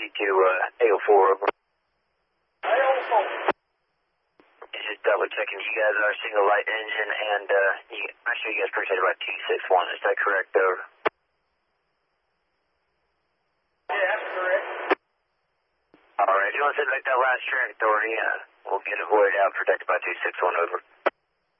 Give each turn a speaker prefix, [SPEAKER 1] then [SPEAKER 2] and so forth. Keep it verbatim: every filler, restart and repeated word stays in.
[SPEAKER 1] proceed to uh, A O four over.
[SPEAKER 2] A O four.
[SPEAKER 1] Just double checking you guys are single light engine, and uh, you, I'm sure you guys purchased about two six one. Is that correct, over?
[SPEAKER 2] Yeah, that's correct.
[SPEAKER 1] All right, if you want to send back that last track authority, uh, we'll get it voided out, protected by two six one, over.